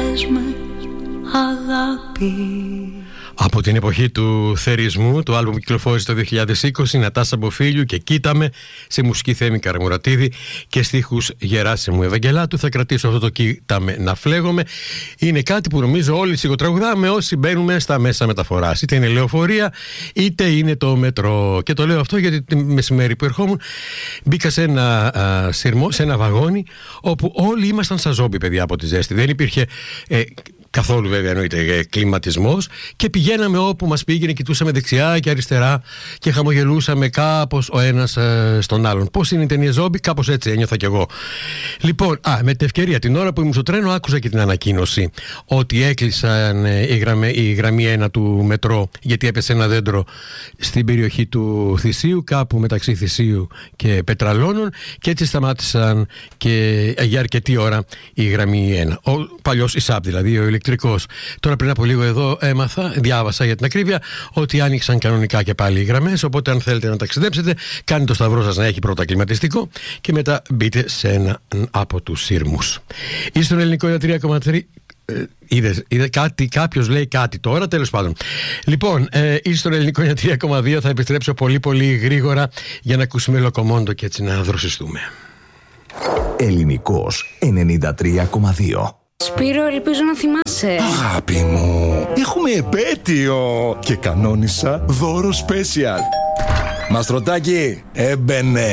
πες με αγάπη. Από την εποχή του θερισμού, το άλμπουμ κυκλοφόρησε το 2020, Νατάσα Μποφίλιου και Κοίταμε, σε μουσική Θέμη Καραμουρατίδη και στίχους Γεράσιμου Ευαγγελάτου. Θα κρατήσω αυτό το Κοίταμε να φλέγομαι. Είναι κάτι που νομίζω όλοι σιγοτραγουδάμε όσοι μπαίνουμε στα μέσα μεταφοράς. Είτε είναι λεωφορεία, είτε είναι το μετρό. Και το λέω αυτό γιατί τη μεσημέρι που ερχόμουν μπήκα σε ένα σειρμό, σε ένα βαγόνι, όπου όλοι ήμασταν σαν ζόμπι, παιδιά, από τη ζέστη. Δεν υπήρχε καθόλου, βέβαια, εννοείται, κλιματισμός, και πηγαίναμε όπου μας πήγαινε, κοιτούσαμε δεξιά και αριστερά και χαμογελούσαμε κάπως ο ένας στον άλλον. Πώς είναι η ταινία Ζόμπι, κάπως έτσι ένιωθα κι εγώ. Λοιπόν, με την ευκαιρία, την ώρα που ήμουν στο τρένο, άκουσα και την ανακοίνωση ότι έκλεισαν η γραμμή 1 του μετρό, γιατί έπεσε ένα δέντρο στην περιοχή του Θησίου, κάπου μεταξύ Θησίου και Πετραλώνων, και έτσι σταμάτησαν και για αρκετή ώρα η γραμμή 1. Ο παλιός ΙΣΑΠ, δηλαδή ο ηλεκτρικός. Τώρα πριν από λίγο εδώ διάβασα για την ακρίβεια ότι άνοιξαν κανονικά και πάλι οι γραμμές, οπότε αν θέλετε να ταξιδέψετε, κάντε το σταυρό σας να έχει πρώτα κλιματιστικό και μετά μπείτε σε έναν από τους σύρμους. Είστε στον ελληνικό 3,3. Είδε κάτι, κάποιος λέει κάτι τώρα, τέλος πάντων. Λοιπόν, είστε στον ελληνικό 3,2. Θα επιστρέψω πολύ πολύ γρήγορα για να ακούσουμε Λοκομόντο και έτσι να δροσιστούμε. Ελληνικός 93,2. Σπύρο, ελπίζω να θυμάσαι. Αγάπη μου, έχουμε επέτειο και κανόνισα δώρο special. Μαστρωτάκι, έμπαινε.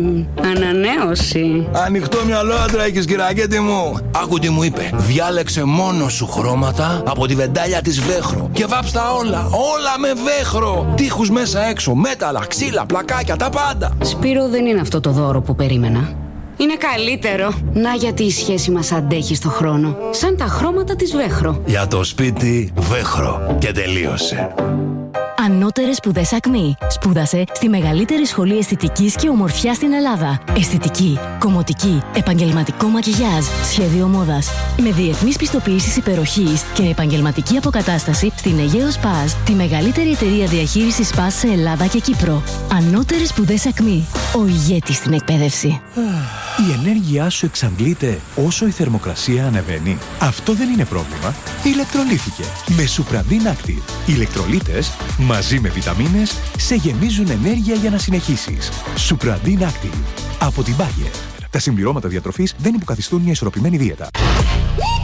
Ανανέωση. Ανοιχτό μυαλό άντρα έχεις, κυρακέτη μου. Άκου τι μου είπε. Διάλεξε μόνο σου χρώματα από τη βεντάλια της Βέχρο και βάψτα όλα με Βέχρο. Τείχους μέσα έξω, μέταλλα, ξύλα, πλακάκια, τα πάντα. Σπύρο, δεν είναι αυτό το δώρο που περίμενα. Είναι καλύτερο. Να, γιατί η σχέση μας αντέχει στο χρόνο. Σαν τα χρώματα της Βέχρο. Για το σπίτι Βέχρο. Και τελείωσε. Ανώτερες σπουδές ΑΚΜΗ. Σπούδασε στη μεγαλύτερη σχολή αισθητικής και ομορφιάς στην Ελλάδα. Αισθητική, κομμωτική, επαγγελματικό μακιγιάζ, σχέδιο μόδας. Με διεθνείς πιστοποιήσεις υπεροχής και επαγγελματική αποκατάσταση στην Αιγαίο Σπάζ, τη μεγαλύτερη εταιρεία διαχείρισης Σπάζ σε Ελλάδα και Κύπρο. Ανώτερες σπουδές ΑΚΜΗ. Ο ηγέτης στην εκπαίδευση. Η ενέργειά σου εξαντλείται όσο η θερμοκρασία ανεβαίνει. Αυτό δεν είναι πρόβλημα. Ηλεκτρολύθηκε με Supradin Active. Οι ηλεκτρολίτες μαζί με βιταμίνες σε γεμίζουν ενέργεια για να συνεχίσεις. Supradin Active από την Bayer. Τα συμπληρώματα διατροφής δεν υποκαθιστούν μια ισορροπημένη δίαιτα.